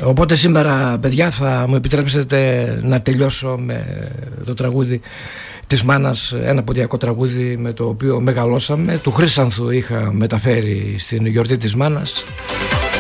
Οπότε σήμερα, παιδιά, θα μου επιτρέψετε να τελειώσω με το τραγούδι της μάνας, ένα ποντιακό τραγούδι με το οποίο μεγαλώσαμε. Του Χρύσανθου είχα μεταφέρει στην γιορτή της μάνας.